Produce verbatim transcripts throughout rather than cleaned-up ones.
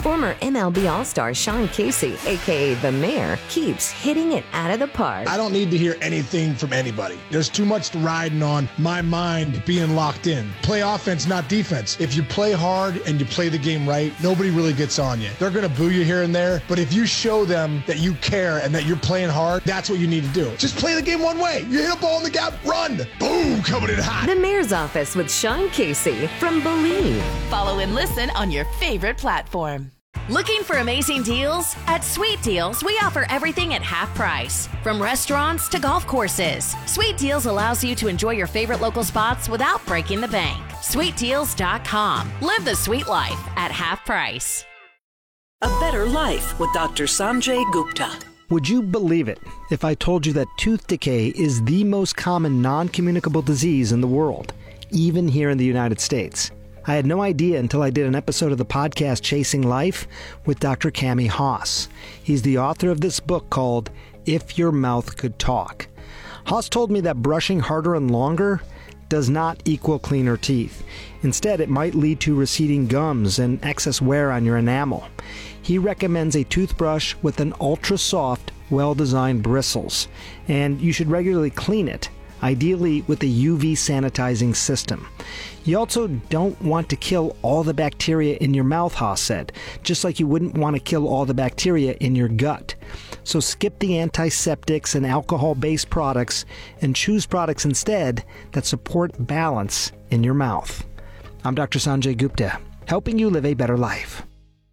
Former M L B All-Star Sean Casey, a k a. The Mayor, keeps hitting it out of the park. I don't need to hear anything from anybody. There's too much riding on my mind being locked in. Play offense, not defense. If you play hard and you play the game right, nobody really gets on you. They're going to boo you here and there, but if you show them that you care and that you're playing hard, that's what you need to do. Just play the game one way. You hit a ball in the gap, run. Boom, coming in hot. The Mayor's Office with Sean Casey from Believe. Follow and listen on your favorite platform. Looking for amazing deals? At Sweet Deals, we offer everything at half price. From restaurants to golf courses, Sweet Deals allows you to enjoy your favorite local spots without breaking the bank. sweet deals dot com. Live the sweet life at half price. A Better Life with Doctor Sanjay Gupta. Would you believe it if I told you that tooth decay is the most common non-communicable disease in the world, even here in the United States? I had no idea until I did an episode of the podcast Chasing Life with Doctor Cami Haas. He's the author of this book called If Your Mouth Could Talk. Haas told me that brushing harder and longer does not equal cleaner teeth. Instead, it might lead to receding gums and excess wear on your enamel. He recommends a toothbrush with an ultra-soft, well-designed bristles, and you should regularly clean it, ideally with a U V sanitizing system. You also don't want to kill all the bacteria in your mouth, Haas said, just like you wouldn't want to kill all the bacteria in your gut. So skip the antiseptics and alcohol-based products and choose products instead that support balance in your mouth. I'm Doctor Sanjay Gupta, helping you live a better life.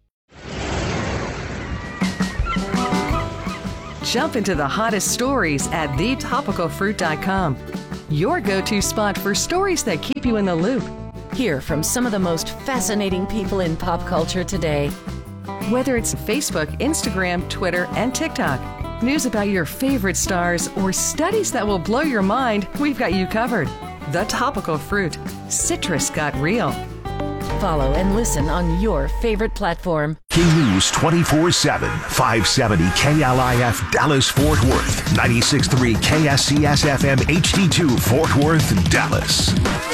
Jump into the hottest stories at the topical fruit dot com. Your go-to spot for stories that keep you in the loop. Hear from some of the most fascinating people in pop culture today. Whether it's Facebook, Instagram, Twitter, and TikTok, news about your favorite stars, or studies that will blow your mind, we've got you covered. The Topical Fruit. Citrus got real. Follow and listen on your favorite platform. K News twenty-four seven, five seventy K L I F Dallas Fort Worth, ninety-six point three K S C S F M H D two Fort Worth, Dallas.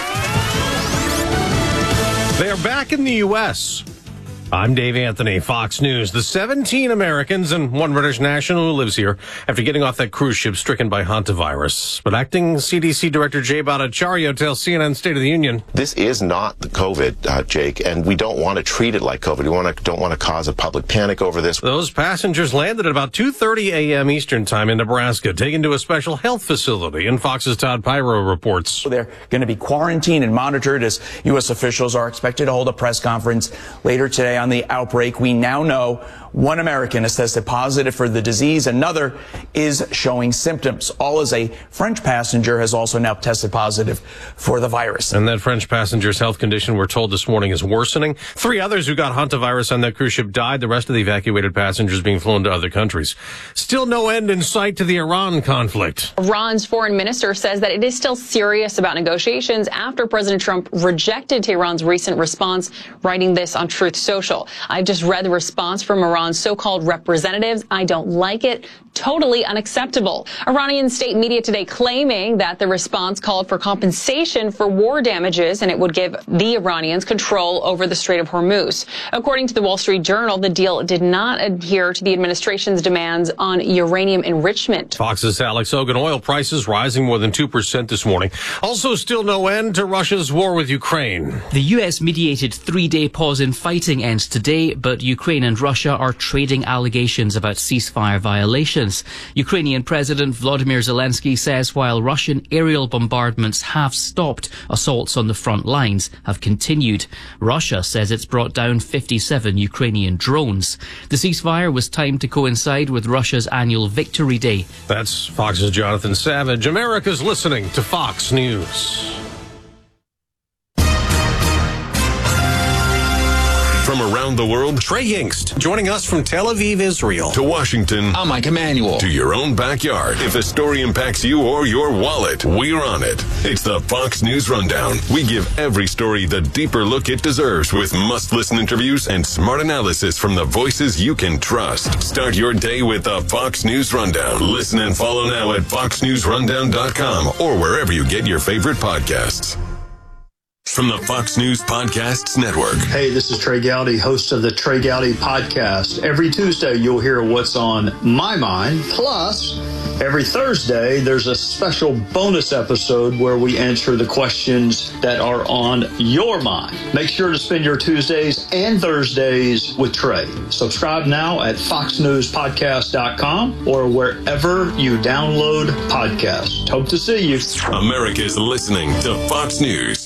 They are back in the U S I'm Dave Anthony, Fox News. The seventeen Americans and one British national who lives here after getting off that cruise ship stricken by hantavirus. But acting C D C Director Jay Bhattacharya tells C N N State of the Union. This is not the COVID, uh, Jake, and we don't want to treat it like COVID. We want to, don't want to cause a public panic over this. Those passengers landed at about two thirty a.m. Eastern time in Nebraska, taken to a special health facility, and Fox's Todd Pyro reports. They're going to be quarantined and monitored as U S officials are expected to hold a press conference later today on the outbreak. We now know one American has tested positive for the disease. Another is showing symptoms. All as a French passenger has also now tested positive for the virus. And that French passenger's health condition, we're told this morning, is worsening. Three others who got hantavirus on that cruise ship died. The rest of the evacuated passengers being flown to other countries. Still no end in sight to the Iran conflict. Iran's foreign minister says that it is still serious about negotiations after President Trump rejected Tehran's recent response, writing this on Truth Social. I've just read the response from Iran. So-called representatives. I don't like it. Totally unacceptable. Iranian state media today claiming that the response called for compensation for war damages and it would give the Iranians control over the Strait of Hormuz. According to the Wall Street Journal, the deal did not adhere to the administration's demands on uranium enrichment. Fox's Alex Hogan. Oil prices rising more than two percent this morning. Also still no end to Russia's war with Ukraine. The U S mediated three-day pause in fighting ends today, but Ukraine and Russia are trading allegations about ceasefire violations. Ukrainian President Volodymyr Zelensky says while Russian aerial bombardments have stopped, assaults on the front lines have continued. Russia says it's brought down fifty-seven Ukrainian drones. The ceasefire was timed to coincide with Russia's annual Victory Day. That's Fox's Jonathan Savage. America's listening to Fox News. From around the world, Trey Yingst joining us from Tel Aviv, Israel. To Washington, I'm Mike Emanuel. To your own backyard. If the story impacts you or your wallet, we're on it. It's the Fox News Rundown. We give every story the deeper look it deserves with must-listen interviews and smart analysis from the voices you can trust. Start your day with the Fox News Rundown. Listen and follow now at fox news rundown dot com or wherever you get your favorite podcasts. From the Fox News Podcasts Network. Hey, this is Trey Gowdy, host of the Trey Gowdy Podcast. Every Tuesday, you'll hear what's on my mind. Plus, every Thursday, there's a special bonus episode where we answer the questions that are on your mind. Make sure to spend your Tuesdays and Thursdays with Trey. Subscribe now at fox news podcast dot com or wherever you download podcasts. Hope to see you. America's listening to Fox News.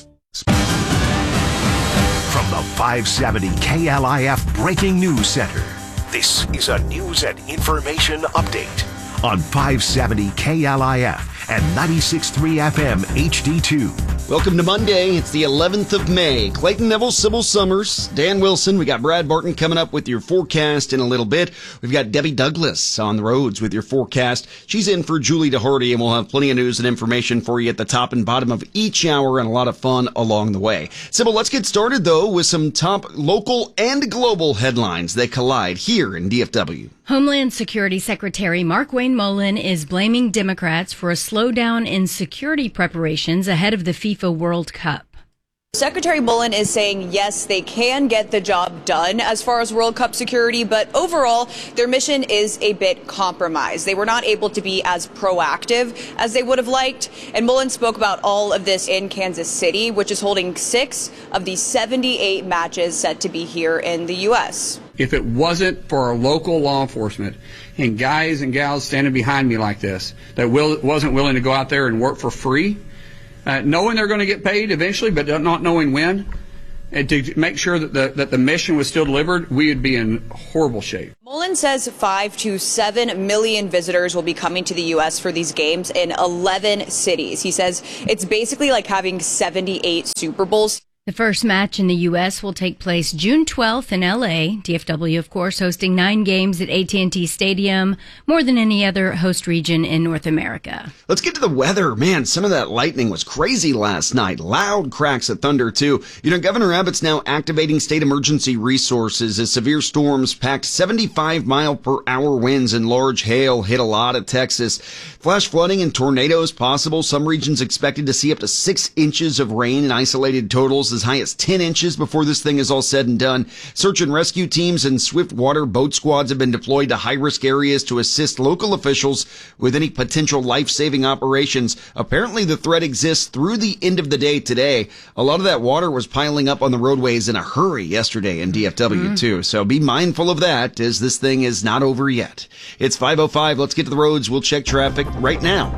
From the five seventy K L I F Breaking News Center, this is a news and information update on five seventy K L I F and ninety-six point three F M H D two. Welcome to Monday. It's the eleventh of May. Clayton Neville, Sybil Summers, Dan Wilson. We got Brad Barton coming up with your forecast in a little bit. We've got Debbie Douglas on the roads with your forecast. She's in for Julie DeHardy, and we'll have plenty of news and information for you at the top and bottom of each hour and a lot of fun along the way. Sybil, let's get started, though, with some top local and global headlines that collide here in D F W. Homeland Security Secretary Markwayne Mullin is blaming Democrats for a slowdown in security preparations ahead of the FIFA World Cup. Secretary Mullin is saying, yes, they can get the job done as far as World Cup security, but overall, their mission is a bit compromised. They were not able to be as proactive as they would have liked. And Mullin spoke about all of this in Kansas City, which is holding six of the seventy-eight matches set to be here in the U S. If it wasn't for our local law enforcement and guys and gals standing behind me like this, that will, wasn't willing to go out there and work for free, Uh, knowing they're going to get paid eventually, but not knowing when, and to make sure that the, that the mission was still delivered, we would be in horrible shape. Mullin says five to seven million visitors will be coming to the U S for these games in eleven cities. He says it's basically like having seventy-eight Super Bowls. The first match in the U S will take place June twelfth in L A. D F W, of course, hosting nine games at A T and T Stadium, more than any other host region in North America. Let's get to the weather. Man, some of that lightning was crazy last night. Loud cracks of thunder, too. You know, Governor Abbott's now activating state emergency resources as severe storms packed seventy-five mile per hour winds and large hail hit a lot of Texas. Flash flooding and tornadoes possible. Some regions expected to see up to six inches of rain in isolated totals, as high as ten inches before this thing is all said and done. Search and rescue teams and swift water boat squads have been deployed to high-risk areas to assist local officials with any potential life-saving operations. Apparently, the threat exists through the end of the day today. A lot of that water was piling up on the roadways in a hurry yesterday in D F W, mm-hmm. too. So be mindful of that, as this thing is not over yet. It's five oh five. Let's get to the roads. We'll check traffic right now.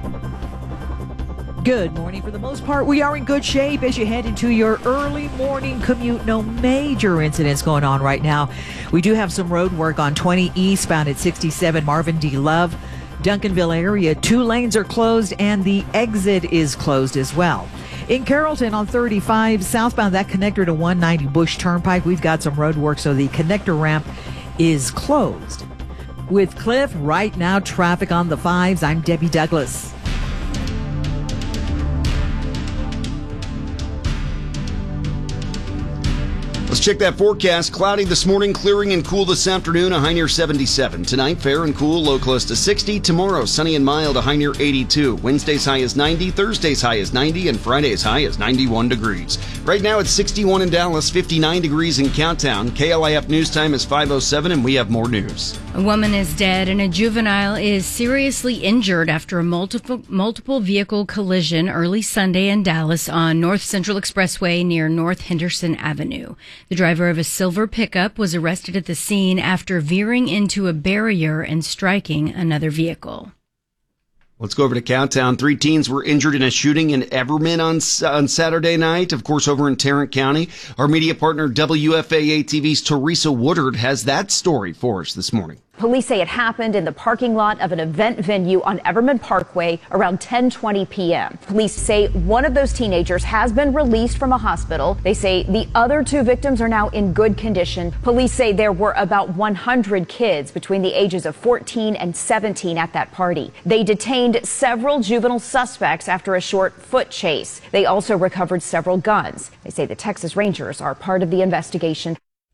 Good morning. For the most part, we are in good shape as you head into your early morning commute. No major incidents going on right now. We do have some road work on twenty eastbound at sixty-seven Marvin D. Love. Duncanville area, two lanes are closed and the exit is closed as well. In Carrollton on thirty-five southbound, that connector to one ninety Bush Turnpike, we've got some road work, so the connector ramp is closed. With Cliff, right now, traffic on the fives. I'm Debbie Douglas. Let's check that forecast. Cloudy this morning, clearing and cool this afternoon, a high near seventy-seven. Tonight, fair and cool, low close to sixty. Tomorrow, sunny and mild, a high near eighty-two. Wednesday's high is ninety, Thursday's high is ninety, and Friday's high is ninety-one degrees. Right now, it's sixty-one in Dallas, fifty-nine degrees in Countdown. K L I F news time is five oh seven, and we have more news. A woman is dead and a juvenile is seriously injured after a multiple multiple vehicle collision early Sunday in Dallas on North Central Expressway near North Henderson Avenue. The driver of a silver pickup was arrested at the scene after veering into a barrier and striking another vehicle. Let's go over to Countdown. Three teens were injured in a shooting in Everman on, on Saturday night, of course, over in Tarrant County. Our media partner, W F A A T V's Teresa Woodard, has that story for us this morning. Police say it happened in the parking lot of an event venue on Everman Parkway around ten twenty p.m. Police say one of those teenagers has been released from a hospital. They say the other two victims are now in good condition. Police say there were about one hundred kids between the ages of fourteen and seventeen at that party. They detained several juvenile suspects after a short foot chase. They also recovered several guns. They say the Texas Rangers are part of the investigation.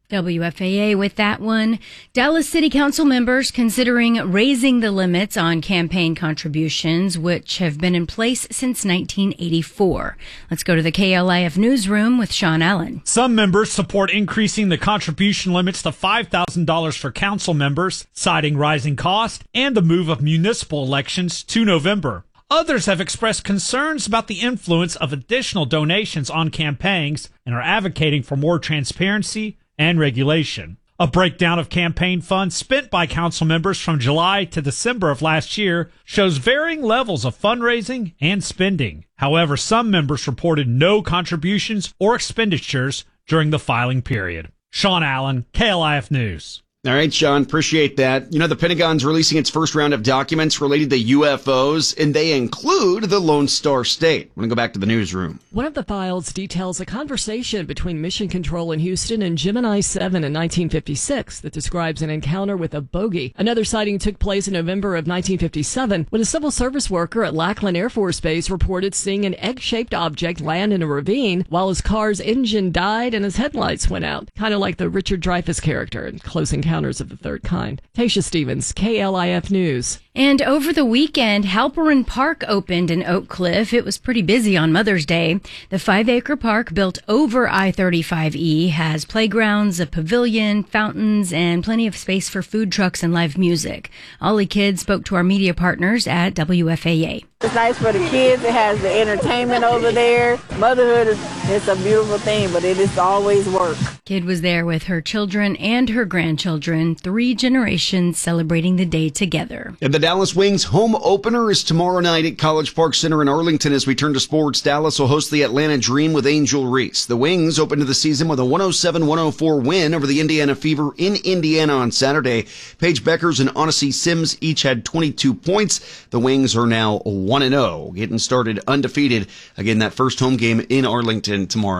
W F A A with that one. Dallas City Council members considering raising the limits on campaign contributions, which have been in place since nineteen eighty-four. Let's go to the K L I F newsroom with Sean Allen. Some members support increasing the contribution limits to five thousand dollars for council members, citing rising cost and the move of municipal elections to November. Others have expressed concerns about the influence of additional donations on campaigns and are advocating for more transparency and regulation. A breakdown of campaign funds spent by council members from July to December of last year shows varying levels of fundraising and spending. However, some members reported no contributions or expenditures during the filing period. Sean Allen, K L I F News. All right, Sean, appreciate that. You know, the Pentagon's releasing its first round of documents related to U F Os, and they include the Lone Star State. I'm going to go back to the newsroom. One of the files details a conversation between Mission Control in Houston and Gemini seven in nineteen fifty-six that describes an encounter with a bogey. Another sighting took place in November of nineteen fifty-seven when a civil service worker at Lackland Air Force Base reported seeing an egg-shaped object land in a ravine while his car's engine died and his headlights went out. Kind of like the Richard Dreyfuss character in Close Encounters of the Third Kind. Tasha Stevens, K L I F News. And over the weekend, Halperin Park opened in Oak Cliff. It was pretty busy on Mother's Day. The five-acre park built over I thirty-five E has playgrounds, a pavilion, fountains, and plenty of space for food trucks and live music. Ollie Kidd spoke to our media partners at W F A A. It's nice for the kids. It has the entertainment over there. Motherhood is it's a beautiful thing, but it is always work. Kidd was there with her children and her grandchildren, three generations celebrating the day together. And the Dallas Wings home opener is tomorrow night at College Park Center in Arlington. As we turn to sports, Dallas will host the Atlanta Dream with Angel Reese. The Wings opened the season with a one oh seven one oh four win over the Indiana Fever in Indiana on Saturday. Paige Beckers and Odyssey Sims each had twenty-two points. The Wings are now one and oh, getting started undefeated. Again, that first home game in Arlington tomorrow.